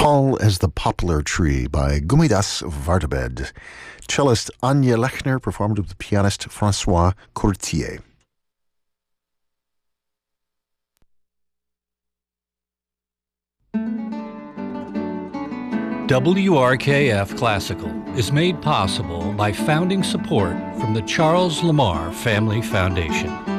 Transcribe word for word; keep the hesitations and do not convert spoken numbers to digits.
Tall as the Poplar Tree by Gummidas Vartabed. Cellist Anja Lechner performed with the pianist Francois Courtier. W R K F Classical is made possible by founding support from the Charles Lamar Family Foundation.